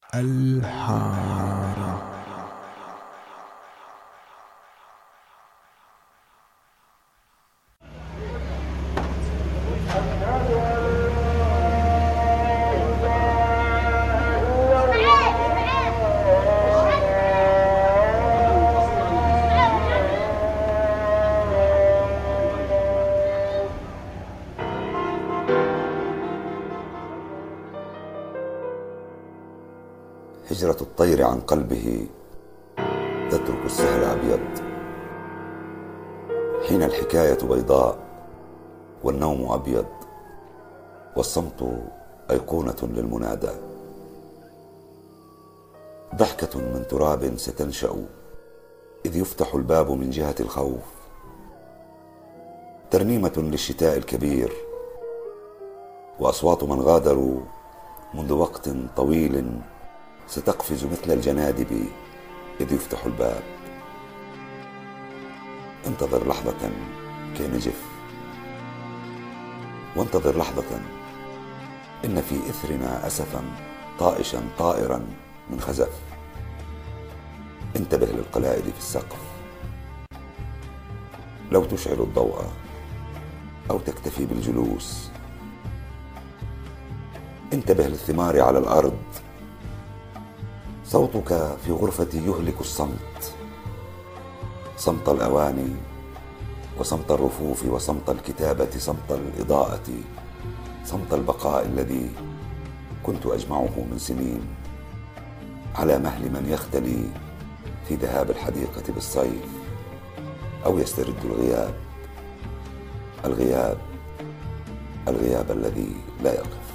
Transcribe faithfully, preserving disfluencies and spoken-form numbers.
الحارة. هجرة الطير عن قلبه تترك السهل أبيض، حين الحكاية بيضاء والنوم أبيض، والصمت أيقونة للمنادى. ضحكة من تراب ستنشأ إذ يفتح الباب من جهة الخوف، ترنيمة للشتاء الكبير، وأصوات من غادروا منذ وقت طويل ستقفز مثل الجنادب إذ يفتح الباب. انتظر لحظة كي نجف، وانتظر لحظة إن في إثرنا أسفا طائشا طائرا من خزف. انتبه للقلائد في السقف، لو تشعل الضوء أو تكتفي بالجلوس. انتبه للثمار على الأرض، صوتك في غرفتي يهلك الصمت، صمت الأواني وصمت الرفوف وصمت الكتابة، صمت الإضاءة، صمت البقاء الذي كنت أجمعه من سنين على مهل من يختلي في ذهاب الحديقة بالصيف أو يسترد الغياب، الغياب الغياب الذي لا يقف.